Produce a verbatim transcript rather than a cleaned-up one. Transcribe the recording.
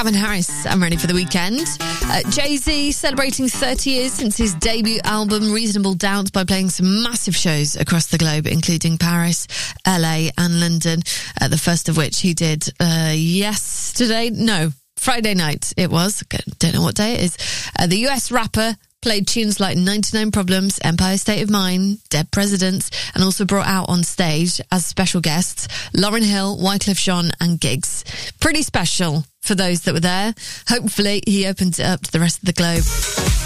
Calvin Harris, I'm ready for the weekend. Uh, Jay-Z celebrating thirty years since his debut album, Reasonable Doubt, by playing some massive shows across the globe, including Paris, L A and London, uh, the first of which he did uh, yesterday. No, Friday night it was. Don't know what day it is. Uh, the U S rapper played tunes like ninety-nine Problems, Empire State of Mind, Dead Presidents, and also brought out on stage as special guests Lauryn Hill, Wyclef Jean and Giggs. Pretty special for those that were there. Hopefully he opens it up to the rest of the globe.